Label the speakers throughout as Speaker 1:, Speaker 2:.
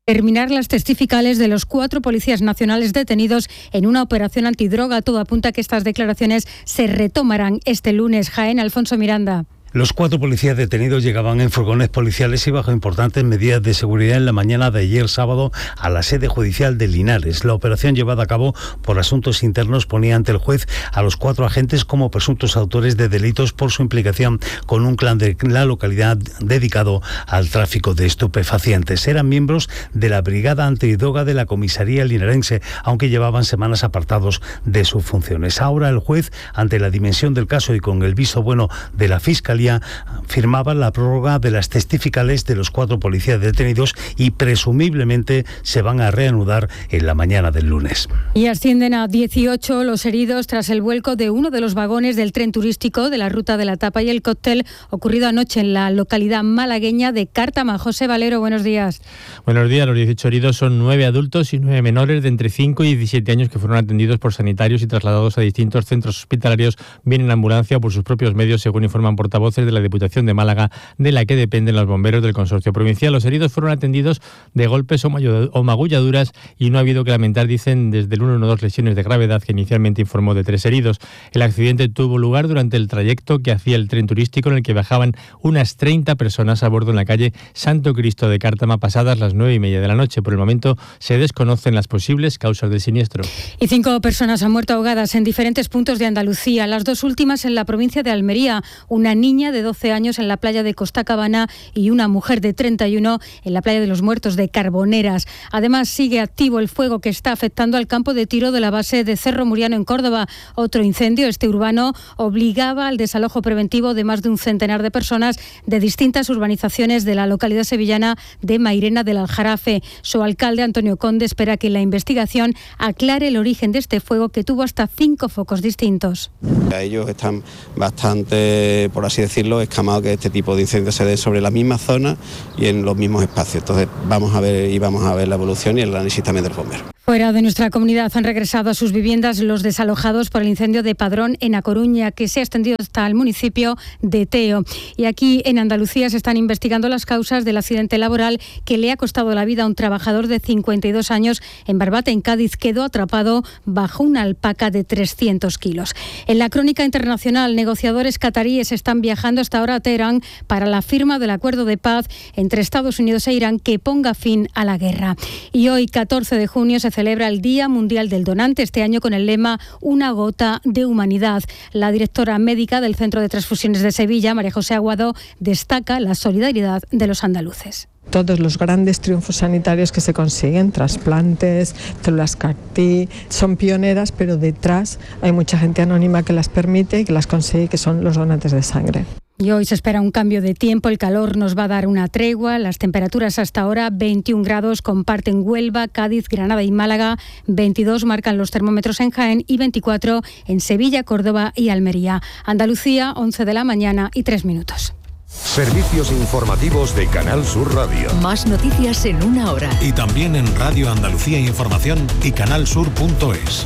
Speaker 1: Terminar las testificales de los 4 policías nacionales detenidos en una operación antidroga. Todo apunta a que estas declaraciones se retomarán este lunes. Jaén, Alfonso Miranda.
Speaker 2: Los 4 policías detenidos llegaban en furgones policiales y bajo importantes medidas de seguridad en la mañana de ayer sábado a la sede judicial de Linares. La operación llevada a cabo por Asuntos Internos ponía ante el juez a los 4 agentes como presuntos autores de delitos por su implicación con un clan de la localidad dedicado al tráfico de estupefacientes. Eran miembros de la Brigada Antidroga de la Comisaría Linarense, aunque llevaban semanas apartados de sus funciones. Ahora el juez, ante la dimensión del caso y con el visto bueno de la Fiscalía, firmaba la prórroga de las testificales de los 4 policías detenidos y presumiblemente se van a reanudar en la mañana del lunes.
Speaker 1: Y ascienden a 18 los heridos tras el vuelco de uno de los vagones del tren turístico de la ruta de la Tapa y el Cóctel, ocurrido anoche en la localidad malagueña de Cártama. José Valero, buenos días.
Speaker 3: Buenos días. Los 18 heridos son 9 adultos y 9 menores de entre 5 y 17 años que fueron atendidos por sanitarios y trasladados a distintos centros hospitalarios, bien en ambulancia o por sus propios medios, según informan portavoces de la Diputación de Málaga, de la que dependen los bomberos del consorcio provincial. Los heridos fueron atendidos de golpes o magulladuras y no ha habido que lamentar, dicen, desde el 1 o 2 lesiones de gravedad que inicialmente informó de 3 heridos. El accidente tuvo lugar durante el trayecto que hacía el tren turístico en el que viajaban unas 30 personas a bordo en la calle Santo Cristo de Cártama pasadas las 9:30 de la noche. Por el momento se desconocen las posibles causas del siniestro.
Speaker 1: Y 5 personas han muerto ahogadas en diferentes puntos de Andalucía, las 2 últimas en la provincia de Almería. Una niña de 12 años en la playa de Costacabana y una mujer de 31 en la playa de los Muertos de Carboneras. Además, sigue activo el fuego que está afectando al campo de tiro de la base de Cerro Muriano en Córdoba. Otro incendio, este urbano, obligaba al desalojo preventivo de más de un centenar de personas de distintas urbanizaciones de la localidad sevillana de Mairena del Aljarafe. Su alcalde, Antonio Conde, espera que la investigación aclare el origen de este fuego que tuvo hasta 5 focos distintos.
Speaker 4: Ellos están bastante, por así decirlo, escamados que este tipo de incendios se den sobre la misma zona y en los mismos espacios. Entonces vamos a ver la evolución y el análisis también del bombero.
Speaker 1: Fuera de nuestra comunidad han regresado a sus viviendas los desalojados por el incendio de Padrón en A Coruña, que se ha extendido hasta el municipio de Teo. Y aquí en Andalucía se están investigando las causas del accidente laboral que le ha costado la vida a un trabajador de 52 años en Barbate, en Cádiz. Quedó atrapado bajo una alpaca de 300 kilos. En la crónica internacional, negociadores cataríes están viajando hasta ahora a Teherán para la firma del acuerdo de paz entre Estados Unidos e Irán que ponga fin a la guerra. Y hoy, 14 de junio, se celebra el Día Mundial del Donante, este año con el lema Una gota de humanidad. La directora médica del Centro de Transfusiones de Sevilla, María José Aguado, destaca la solidaridad de los andaluces.
Speaker 5: Todos los grandes triunfos sanitarios que se consiguen, trasplantes, células CAR-T, son pioneras, pero detrás hay mucha gente anónima que las permite y que las consigue, que son los donantes de sangre.
Speaker 1: Y hoy se espera un cambio de tiempo, el calor nos va a dar una tregua, las temperaturas hasta ahora 21 grados comparten Huelva, Cádiz, Granada y Málaga, 22 marcan los termómetros en Jaén y 24 en Sevilla, Córdoba y Almería. Andalucía, 11 de la mañana y 3 minutos.
Speaker 6: Servicios informativos de Canal Sur Radio.
Speaker 7: Más noticias en una hora.
Speaker 8: Y también en Radio Andalucía Información y canalsur.es.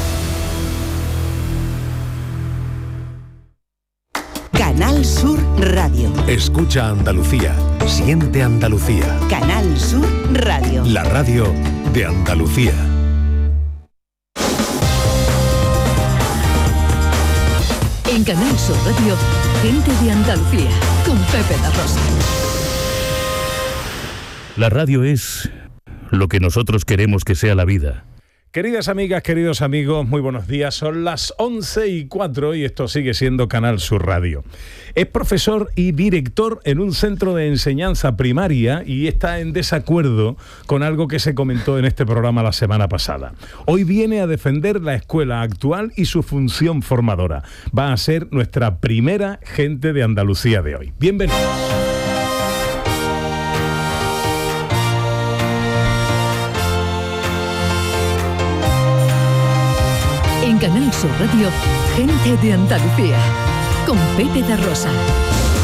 Speaker 7: Canal Sur Radio.
Speaker 6: Escucha Andalucía. Siente Andalucía.
Speaker 7: Canal Sur Radio.
Speaker 6: La radio de Andalucía.
Speaker 7: En Canal Sur Radio, gente de Andalucía, con Pepe da Rosa.
Speaker 9: La radio es lo que nosotros queremos que sea la vida.
Speaker 10: Queridas amigas, queridos amigos, muy buenos días. Son las 11:04 y esto sigue siendo Canal Sur Radio. Es profesor y director en un centro de enseñanza primaria y está en desacuerdo con algo que se comentó en este programa la semana pasada. Hoy viene a defender la escuela actual y su función formadora. Va a ser nuestra primera gente de Andalucía de hoy. Bienvenidos.
Speaker 7: En Canal Sur Radio, gente de Andalucía, con Pepe da Rosa.